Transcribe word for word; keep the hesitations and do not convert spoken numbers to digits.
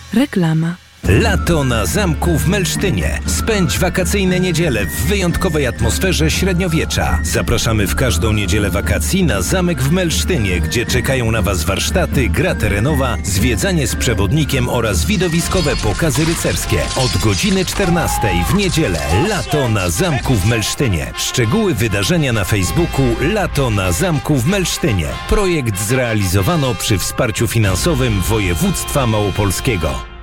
Reklama. Lato na zamku w Melsztynie. Spędź wakacyjne niedziele w wyjątkowej atmosferze średniowiecza. Zapraszamy w każdą niedzielę wakacji na zamek w Melsztynie, gdzie czekają na Was warsztaty, gra terenowa, zwiedzanie z przewodnikiem oraz widowiskowe pokazy rycerskie. Od godziny czternastej w niedzielę Lato na zamku w Melsztynie. Szczegóły wydarzenia na Facebooku Lato na zamku w Melsztynie. Projekt zrealizowano przy wsparciu finansowym województwa małopolskiego.